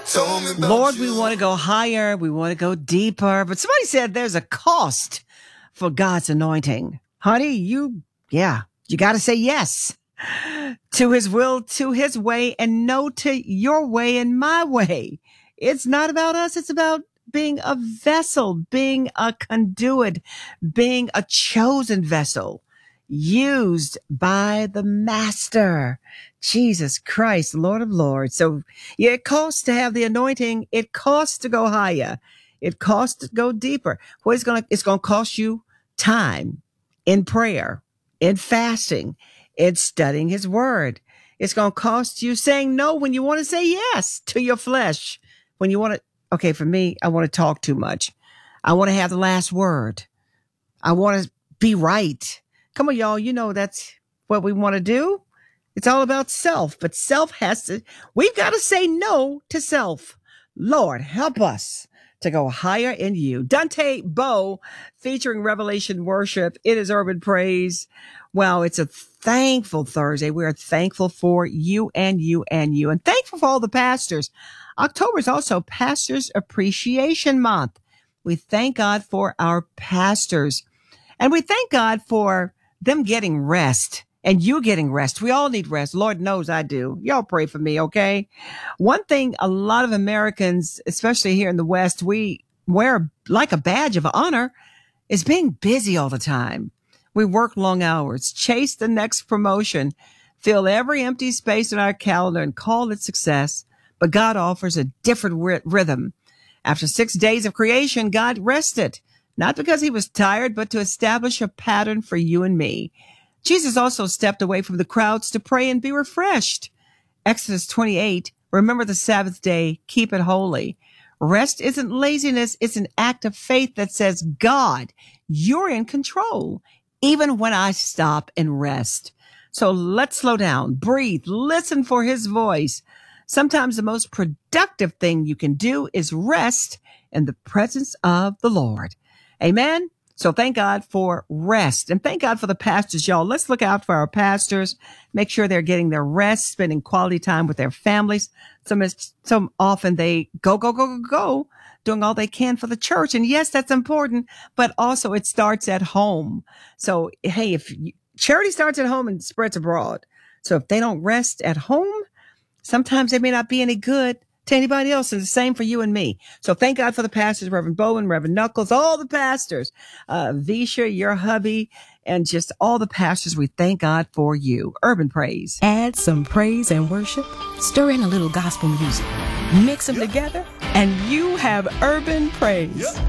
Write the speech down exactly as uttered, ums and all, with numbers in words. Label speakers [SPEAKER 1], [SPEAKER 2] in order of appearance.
[SPEAKER 1] Told me about
[SPEAKER 2] Lord,
[SPEAKER 1] you.
[SPEAKER 2] we want to go higher. We want to go deeper. But somebody said there's a cost for God's anointing. Honey, you, yeah, you got to say yes to his will, to his way, and no to your way and my way. It's not about us. It's about being a vessel, being a conduit, being a chosen vessel used by the master, Jesus Christ, Lord of Lords. So yeah, it costs to have the anointing. It costs to go higher. It costs to go deeper. What it's going to, it's going to cost you time in prayer, in fasting, in studying his word. It's going to cost you saying no when you want to say yes to your flesh. When you want to, okay, for me, I want to talk too much. I want to have the last word. I want to be right. Come on, y'all. You know that's what we want to do. It's all about self, but self has to, we've got to say no to self. Lord, help us to go higher in you. Dante Bowe featuring Revelation Worship. It is Urban Praise. Well, it's a thankful Thursday. We're thankful for you and you and you, and thankful for all the pastors. October is also Pastors Appreciation Month. We thank God for our pastors, and we thank God for them getting rest and you getting rest. We all need rest. Lord knows I do. Y'all pray for me, okay? One thing a lot of Americans, especially here in the West, we wear like a badge of honor is being busy all the time. We work long hours, chase the next promotion, fill every empty space in our calendar and call it success. But God offers a different ry- rhythm. After six days of creation, God rested, not because he was tired, but to establish a pattern for you and me. Jesus also stepped away from the crowds to pray and be refreshed. Exodus twenty-eight, remember the Sabbath day, keep it holy. Rest isn't laziness. It's an act of faith that says, God, you're in control, even when I stop and rest. So let's slow down, breathe, listen for his voice. Sometimes the most productive thing you can do is rest in the presence of the Lord. Amen. So thank God for rest, and thank God for the pastors, y'all. Let's look out for our pastors. Make sure they're getting their rest, spending quality time with their families. So, so often they go, go, go, go, go, doing all they can for the church. And yes, that's important, but also it starts at home. So, hey, if you, charity starts at home and spreads abroad. So if they don't rest at home, sometimes they may not be any good to anybody else. And the same for you and me. So thank God for the pastors, Reverend Bowen, Reverend Knuckles, all the pastors, uh, Visha, your hubby, and just all the pastors. We thank God for you. Urban Praise.
[SPEAKER 3] Add some praise and worship, stir in a little gospel music, mix them yep. together, and you have Urban Praise. Yep.